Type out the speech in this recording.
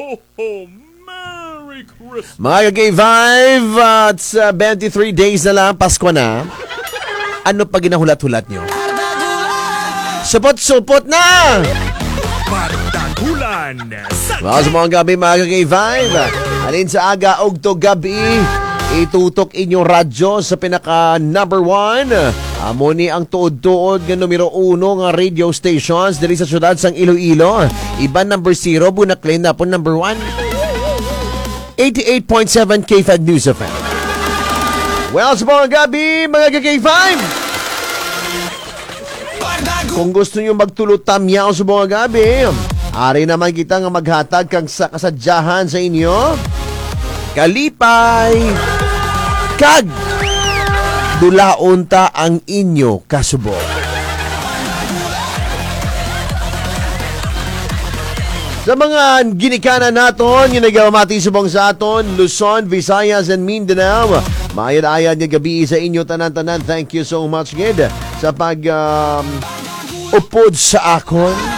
Merry Christmas! Mga kagay-vibe, at 23 days na lang, Pasko na. Ano pa ginahulat-hulat nyo? Supot-supot na! Pagdagulan sa Mga sa mga gabi, mga kagay-vibe. Alin sa aga og to gabi, itutok inyong radyo sa pinaka number 1. Amo ni ang tuod-tuod nga numero 1 nga radio stations diri sa syudad sang Iloilo. Iban number 0, Bunaclin na po number 1. 88.7 K5 News FM. Well, sa mga gabi, mga K5. Kung gusto nyo magtulot tamyaw sa mga gabi, ari naman kita nga maghatag kang sa kasadyahan sa inyo. Kalipay, kag, dulaon ta ang inyo kasubo. Sa mga ginikanan naton, ginagawamati subong sa aton, Luzon, Visayas, and Mindanao. Maayad-ayad nga gabi sa inyo tanan-tanan. Thank you so much, Gid, sa upod sa akon.